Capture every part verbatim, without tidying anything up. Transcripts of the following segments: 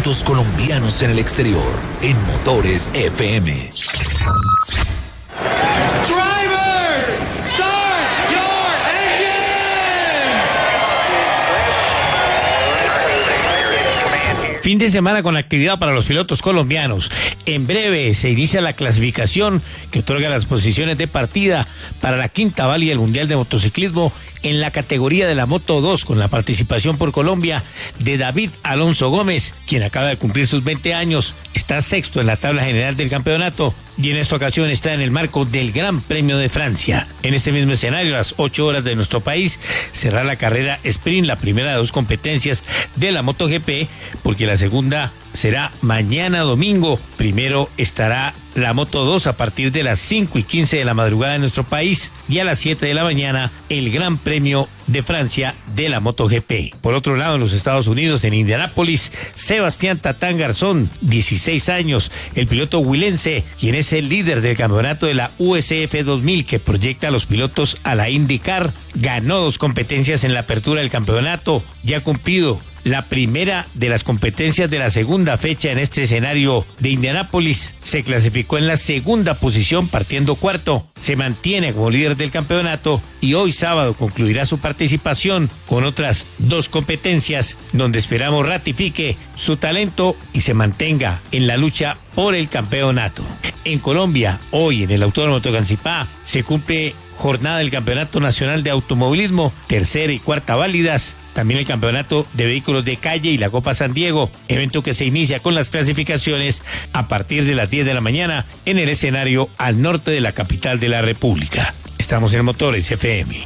pilotos colombianos en el exterior en Motores F M. Fin de semana con actividad para los pilotos colombianos. En breve se inicia la clasificación que otorga las posiciones de partida para la quinta válida del Mundial de Motociclismo en la categoría de la Moto dos, con la participación por Colombia de David Alonso Gómez, quien acaba de cumplir sus veinte años, está sexto en la tabla general del campeonato y en esta ocasión está en el marco del Gran Premio de Francia. En este mismo escenario, a las ocho horas de nuestro país, será la carrera sprint, la primera de dos competencias de la MotoGP, porque la segunda será mañana domingo. Primero estará la Moto dos a partir de las cinco y quince de la madrugada en nuestro país, y a las siete de la mañana el Gran Premio de Francia de la MotoGP. Por otro lado, en los Estados Unidos, en Indianápolis, Sebastián Tatán Garzón, dieciséis años, el piloto huilense, quien es el líder del campeonato de la U S F dos mil que proyecta a los pilotos a la IndyCar, ganó dos competencias en la apertura del campeonato, ya ha cumplido la primera de las competencias de la segunda fecha en este escenario de Indianápolis. Se clasificó en la segunda posición partiendo cuarto, se mantiene como líder del campeonato y hoy sábado concluirá su participación con otras dos competencias donde esperamos ratifique su talento y se mantenga en la lucha por el campeonato. En Colombia, hoy en el Autódromo Tocancipá se cumple jornada del Campeonato Nacional de Automovilismo, tercera y cuarta válidas. También el Campeonato de Vehículos de Calle y la Copa San Diego, evento que se inicia con las clasificaciones a partir de las diez de la mañana en el escenario al norte de la capital de la República. Estamos en Motores F M.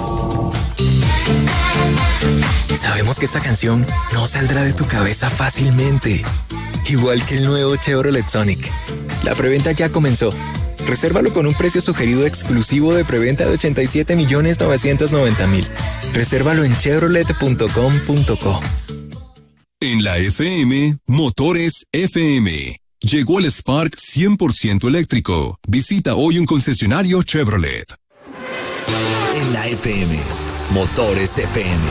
Sabemos que esta canción no saldrá de tu cabeza fácilmente. Igual que el nuevo Chevrolet Sonic. La preventa ya comenzó. Resérvalo con un precio sugerido exclusivo de preventa de ochenta y siete millones novecientos noventa mil. Resérvalo en chevrolet punto com punto co. En la F M, Motores F M. Llegó el Spark cien por ciento eléctrico. Visita hoy un concesionario Chevrolet. En la F M, Motores F M.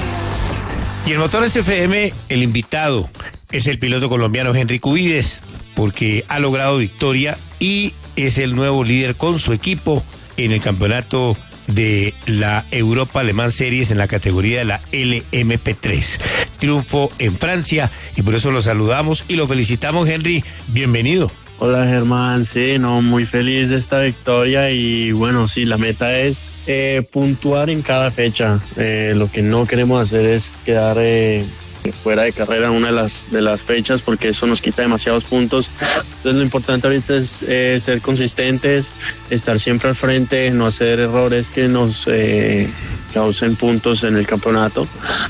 Y en Motores F M, el invitado es el piloto colombiano Henry Cubides, porque ha logrado victoria y es el nuevo líder con su equipo en el campeonato de la Europa Le Mans Series en la categoría de la L M P tres. Triunfo en Francia y por eso lo saludamos y lo felicitamos, Henry. Bienvenido. Hola, Germán. Sí, no, muy feliz de esta victoria y bueno, sí, la meta es eh, puntuar en cada fecha. Eh, lo que no queremos hacer es quedar eh, fuera de carrera en una de las de las fechas porque eso nos quita demasiados puntos. Entonces lo importante ahorita es eh, ser consistentes, estar siempre al frente, no hacer errores que nos eh, causen puntos en el campeonato.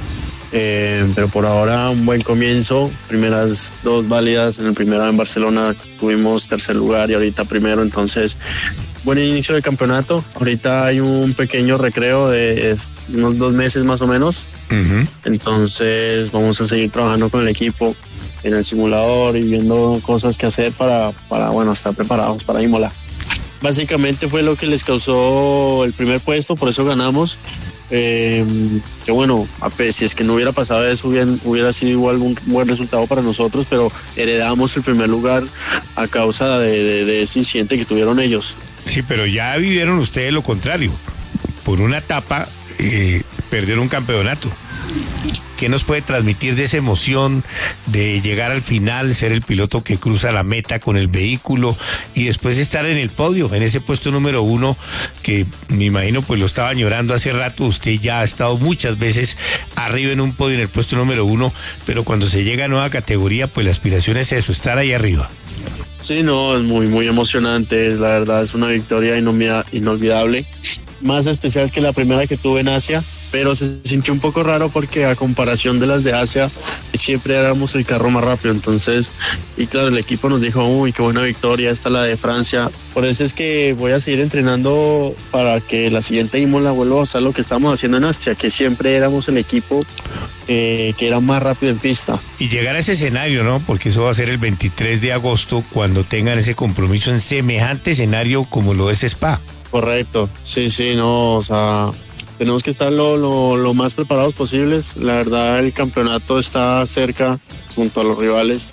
Eh, pero por ahora un buen comienzo, primeras dos válidas, en el primero en Barcelona tuvimos tercer lugar y ahorita primero, entonces buen inicio del campeonato. Ahorita hay un pequeño recreo de unos dos meses más o menos. Uh-huh. Entonces vamos a seguir trabajando con el equipo en el simulador y viendo cosas que hacer para, para bueno, estar preparados para Imola. Básicamente fue lo que les causó el primer puesto, por eso ganamos. Eh, que bueno, si es que no hubiera pasado eso, hubiera, hubiera sido igual un buen resultado para nosotros, pero heredamos el primer lugar a causa de, de, de ese incidente que tuvieron ellos. Sí, pero ya vivieron ustedes lo contrario. Por una etapa eh, perdieron un campeonato. ¿Qué nos puede transmitir de esa emoción de llegar al final, ser el piloto que cruza la meta con el vehículo y después estar en el podio, en ese puesto número uno, que me imagino pues lo estaba añorando hace rato? Usted ya ha estado muchas veces arriba en un podio en el puesto número uno, pero cuando se llega a nueva categoría, pues la aspiración es eso, estar ahí arriba. Sí, no, es muy, muy emocionante, la verdad es una victoria inolvidable, más especial que la primera que tuve en Asia, pero se sintió un poco raro porque a comparación de las de Asia, siempre éramos el carro más rápido, entonces, y claro, el equipo nos dijo, uy, qué buena victoria, esta la de Francia, por eso es que voy a seguir entrenando para que la siguiente Imola vuelva a hacer lo que estamos haciendo en Asia, que siempre éramos el equipo eh, que era más rápido en pista. Y llegar a ese escenario, ¿no? Porque eso va a ser el veintitrés de agosto, cuando tengan ese compromiso en semejante escenario como lo es Spa. Correcto, sí, sí, no, o sea, tenemos que estar lo, lo, lo más preparados posibles. La verdad, el campeonato está cerca junto a los rivales.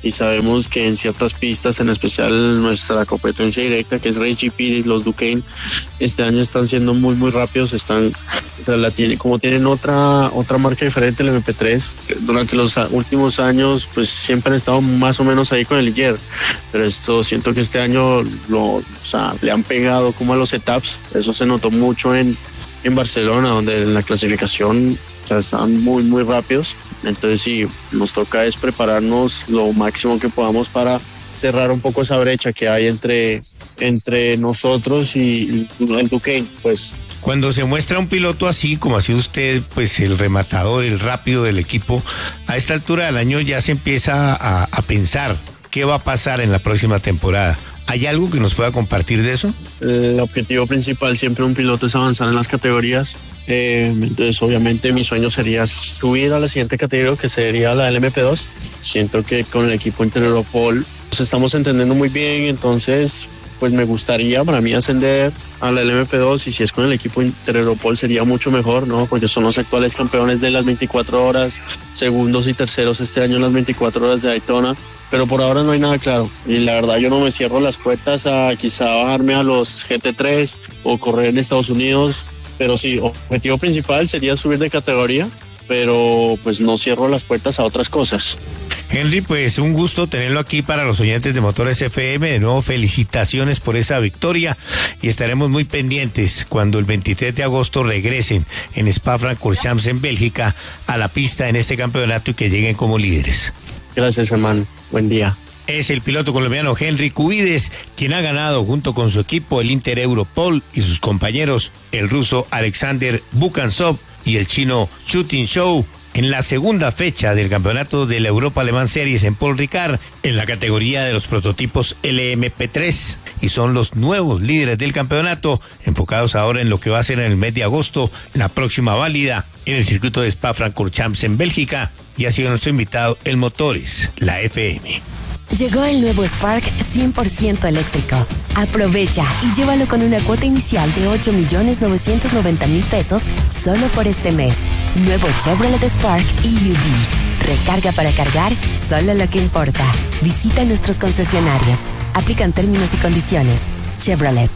y sabemos que en ciertas pistas, en especial nuestra competencia directa, que es Race G P, los Duquesne, este año están siendo muy muy rápidos, están, o sea, la tiene, como tienen otra otra marca diferente, el eme pe tres, durante los últimos años pues siempre han estado más o menos ahí con el Ligier, pero esto siento que este año lo, o sea, le han pegado como a los setups, eso se notó mucho en, en Barcelona, donde en la clasificación, o sea, estaban muy muy rápidos. Entonces sí, nos toca es prepararnos lo máximo que podamos para cerrar un poco esa brecha que hay entre, entre nosotros y el Duquesne, pues. Cuando se muestra un piloto así, como ha sido usted, pues el rematador, el rápido del equipo, a esta altura del año ya se empieza a, a pensar qué va a pasar en la próxima temporada. ¿Hay algo que nos pueda compartir de eso? El objetivo principal siempre de un piloto es avanzar en las categorías. Eh, entonces, obviamente, mi sueño sería subir a la siguiente categoría, que sería la del eme pe dos. Siento que con el equipo Interopol nos estamos entendiendo muy bien, entonces, pues me gustaría para mí ascender a la del eme pe dos, y si es con el equipo Interopol sería mucho mejor, ¿no? Porque son los actuales campeones de las veinticuatro horas, segundos y terceros este año en las veinticuatro horas de Daytona. Pero por ahora no hay nada claro, y la verdad yo no me cierro las puertas a quizá bajarme a los ge te tres o correr en Estados Unidos, pero sí, objetivo principal sería subir de categoría, pero pues no cierro las puertas a otras cosas. Henry, pues un gusto tenerlo aquí para los oyentes de Motores F M. De nuevo, felicitaciones por esa victoria, y estaremos muy pendientes cuando el veintitrés de agosto regresen en Spa-Francorchamps en Bélgica a la pista en este campeonato y que lleguen como líderes. Gracias, hermano. Buen día. Es el piloto colombiano Henry Cubides, quien ha ganado junto con su equipo el Interopol y sus compañeros, el ruso Alexander Bukansov y el chino Xu Tinshou, en la segunda fecha del campeonato de la Europa Le Mans Series en Paul Ricard, en la categoría de los prototipos ele eme pe tres, y son los nuevos líderes del campeonato, enfocados ahora en lo que va a ser en el mes de agosto, la próxima válida en el circuito de Spa-Francorchamps en Bélgica, y ha sido nuestro invitado el Motores, la F M. Llegó el nuevo Spark cien por ciento eléctrico. Aprovecha y llévalo con una cuota inicial de ocho millones novecientos noventa mil pesos solo por este mes. Nuevo Chevrolet Spark E U V. Recarga para cargar solo lo que importa. Visita nuestros concesionarios. Aplican términos y condiciones. Chevrolet.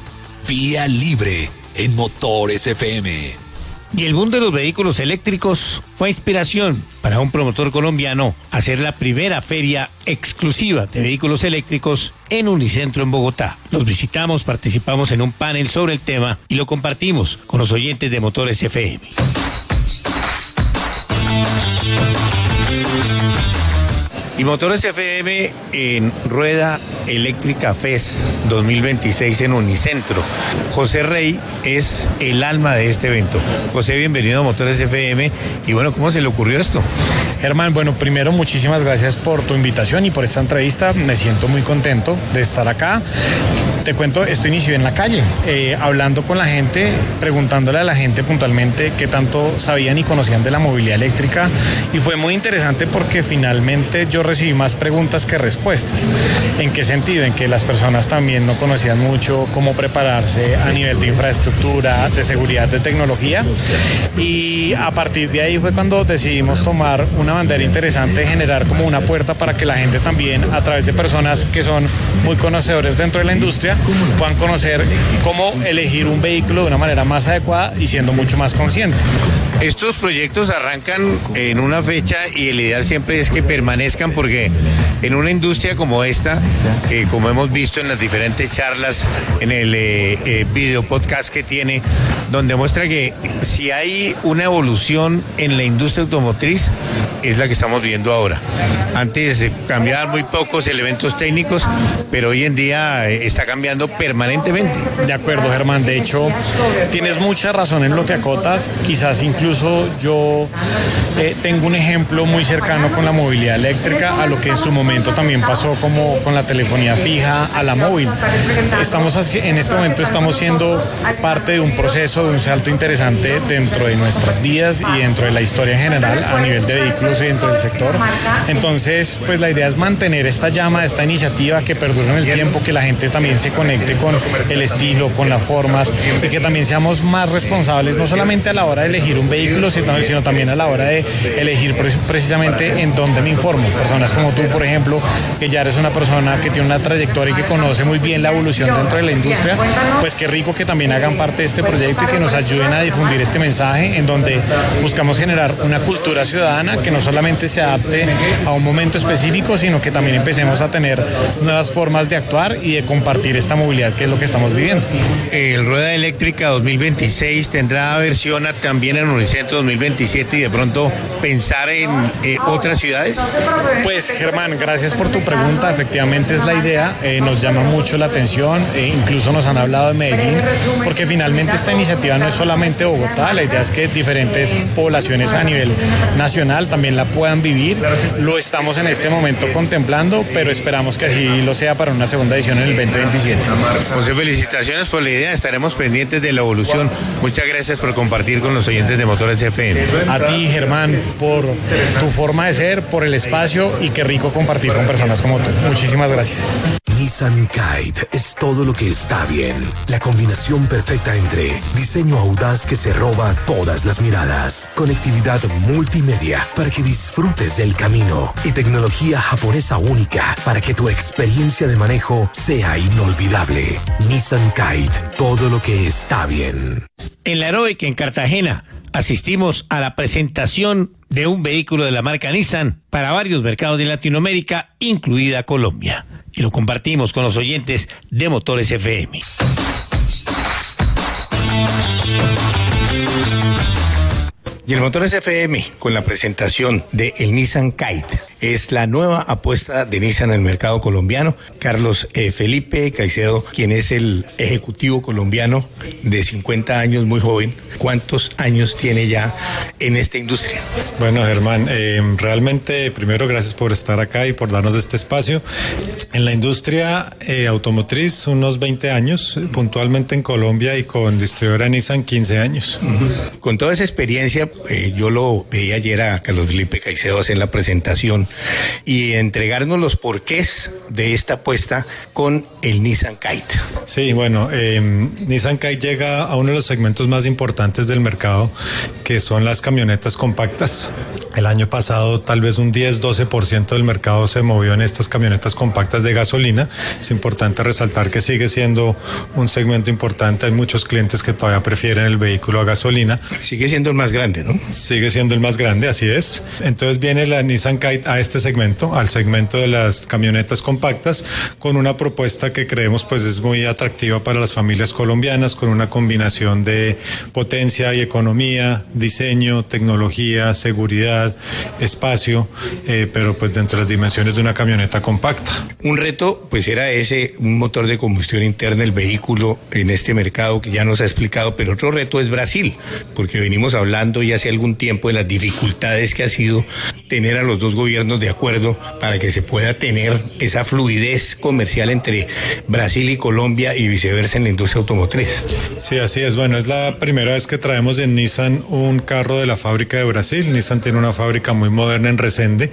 Vía Libre en Motores F M. Y el boom de los vehículos eléctricos fue inspiración para un promotor colombiano hacer la primera feria exclusiva de vehículos eléctricos en Unicentro en Bogotá. Los visitamos, participamos en un panel sobre el tema y lo compartimos con los oyentes de Motores F M. Y Motores F M en Rueda Eléctrica Fest dos mil veintiséis en Unicentro. José Rey es el alma de este evento. José, bienvenido a Motores F M. Y bueno, ¿cómo se le ocurrió esto? Germán, bueno, primero muchísimas gracias por tu invitación y por esta entrevista. Me siento muy contento de estar acá. Te cuento, esto inició en la calle, eh, hablando con la gente, preguntándole a la gente puntualmente qué tanto sabían y conocían de la movilidad eléctrica, y fue muy interesante porque finalmente yo recibí más preguntas que respuestas. ¿En qué sentido? En que las personas también no conocían mucho cómo prepararse a nivel de infraestructura, de seguridad, de tecnología, y a partir de ahí fue cuando decidimos tomar una bandera interesante, generar como una puerta para que la gente también, a través de personas que son muy conocedores dentro de la industria, puedan conocer cómo elegir un vehículo de una manera más adecuada y siendo mucho más conscientes. Estos proyectos arrancan en una fecha y el ideal siempre es que permanezcan, porque en una industria como esta, que como hemos visto en las diferentes charlas, en el eh, eh, video podcast que tiene, donde muestra que si hay una evolución en la industria automotriz, es la que estamos viendo ahora. Antes eh, cambiaban muy pocos elementos técnicos, pero hoy en día eh, está cambiando permanentemente. De acuerdo, Germán, de hecho tienes mucha razón en lo que acotas. Quizás incluso yo eh, tengo un ejemplo muy cercano con la movilidad eléctrica, a lo que en su momento también pasó como con la telefonía fija a la móvil. Estamos así, en este momento estamos siendo parte de un proceso, de un salto interesante dentro de nuestras vidas y dentro de la historia en general a nivel de vehículos y dentro del sector. Entonces, pues la idea es mantener esta llama, esta iniciativa, que perdure en el tiempo, que la gente también se se conecte con el estilo, con las formas, y que también seamos más responsables, no solamente a la hora de elegir un vehículo, sino, sino también a la hora de elegir pre- precisamente en dónde me informo. Personas como tú, por ejemplo, que ya eres una persona que tiene una trayectoria y que conoce muy bien la evolución dentro de la industria, pues qué rico que también hagan parte de este proyecto y que nos ayuden a difundir este mensaje en donde buscamos generar una cultura ciudadana que no solamente se adapte a un momento específico, sino que también empecemos a tener nuevas formas de actuar y de compartir esta movilidad que es lo que estamos viviendo. El Rueda Eléctrica dos mil veintiséis tendrá versión también en Unicentro dos mil veintisiete y de pronto pensar en eh, otras ciudades. Pues Germán, gracias por tu pregunta, efectivamente es la idea, eh, nos llama mucho la atención, eh, incluso nos han hablado de Medellín, porque finalmente esta iniciativa no es solamente Bogotá, la idea es que diferentes poblaciones a nivel nacional también la puedan vivir, lo estamos en este momento contemplando, pero esperamos que así lo sea para una segunda edición en el veinte veintisiete. José, felicitaciones por la idea, estaremos pendientes de la evolución. Muchas gracias por compartir con los oyentes de Motores F M. A ti, Germán, por tu forma de ser, por el espacio y qué rico compartir con personas como tú. Muchísimas gracias. Nissan Kite es todo lo que está bien. La combinación perfecta entre diseño audaz que se roba todas las miradas, conectividad multimedia para que disfrutes del camino y tecnología japonesa única para que tu experiencia de manejo sea inolvidable. Nissan Kite, todo lo que está bien. En la Heroic, en Cartagena, asistimos a la presentación de un vehículo de la marca Nissan para varios mercados de Latinoamérica, incluida Colombia. Y lo compartimos con los oyentes de Motores F M. Y el Motores F M con la presentación de el Nissan Kite. Es la nueva apuesta de Nissan en el mercado colombiano. Carlos eh, Felipe Caicedo, quien es el ejecutivo colombiano de cincuenta años, muy joven. ¿Cuántos años tiene ya en esta industria? Bueno, Germán, eh, realmente primero gracias por estar acá y por darnos este espacio. En la industria eh, automotriz unos veinte años, puntualmente en Colombia y con distribuidora Nissan quince años. Uh-huh. Con toda esa experiencia, eh, yo lo veía ayer a Carlos Felipe Caicedo hacer la presentación y entregarnos los porqués de esta apuesta con el Nissan Kite. Sí, bueno, eh, Nissan Kite llega a uno de los segmentos más importantes del mercado, que son las camionetas compactas. El año pasado tal vez un diez a doce por ciento del mercado se movió en estas camionetas compactas de gasolina. Es importante resaltar que sigue siendo un segmento importante. Hay muchos clientes que todavía prefieren el vehículo a gasolina. Sigue siendo el más grande, ¿no? Sigue siendo el más grande, así es. Entonces viene la Nissan Kite a este segmento, al segmento de las camionetas compactas, con una propuesta que creemos pues es muy atractiva para las familias colombianas, con una combinación de potencia y economía, diseño, tecnología, seguridad, espacio, eh, pero pues dentro de las dimensiones de una camioneta compacta. Un reto pues era ese, un motor de combustión interna, el vehículo en este mercado que ya nos ha explicado, pero otro reto es Brasil, porque venimos hablando ya hace algún tiempo de las dificultades que ha sido tener a los dos gobiernos de acuerdo para que se pueda tener esa fluidez comercial entre Brasil y Colombia y viceversa en la industria automotriz. Sí, así es. Bueno, es la primera vez que traemos en Nissan un carro de la fábrica de Brasil. Nissan tiene una fábrica muy moderna en Resende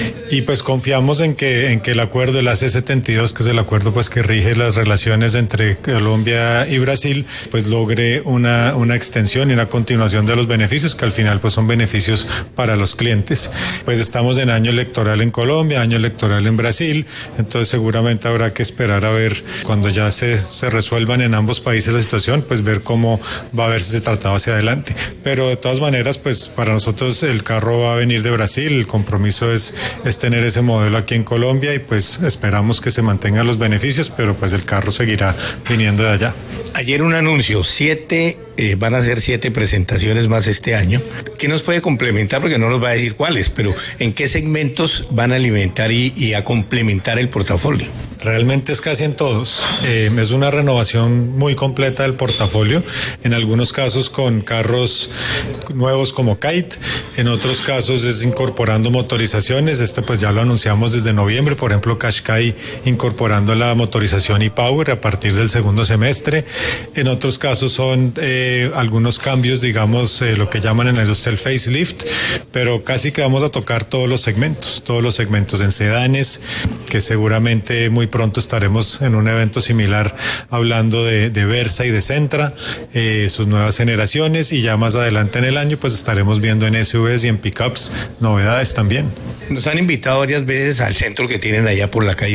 y pues confiamos en que en que el acuerdo, el A C setenta y dos, que es el acuerdo pues que rige las relaciones entre Colombia y Brasil, pues logre una, una extensión y una continuación de los beneficios, que al final pues son beneficios para los clientes. Pues estamos en año electoral en Colombia, año electoral en Brasil, entonces seguramente habrá que esperar a ver cuando ya se, se resuelvan en ambos países la situación, pues ver cómo va a verse ese tratado hacia adelante. Pero de todas maneras, pues para nosotros el carro va a venir de Brasil, el compromiso es, es tener ese modelo aquí en Colombia y pues esperamos que se mantengan los beneficios, pero pues el carro seguirá viniendo de allá. Ayer un anuncio, siete, eh, van a ser siete presentaciones más este año. ¿Qué nos puede complementar? Porque no nos va a decir cuáles, pero ¿en qué segmentos van a alimentar y, y a complementar el portafolio? Realmente es casi en todos. Eh, es una renovación muy completa del portafolio, en algunos casos con carros nuevos como Kite, en otros casos es incorporando motorizaciones. Este pues ya lo anunciamos desde noviembre, por ejemplo Qashqai incorporando la motorización e-Power a partir del segundo semestre. En otros casos son eh, algunos cambios, digamos, eh, lo que llaman en la industria el facelift, pero casi que vamos a tocar todos los segmentos, todos los segmentos en sedanes, que seguramente muy pronto estaremos en un evento similar hablando de, de Versa y de Sentra, eh, sus nuevas generaciones, y ya más adelante en el año pues estaremos viendo en S U Vs y en pickups novedades también. Nos han invitado varias veces al centro que tienen allá por la calle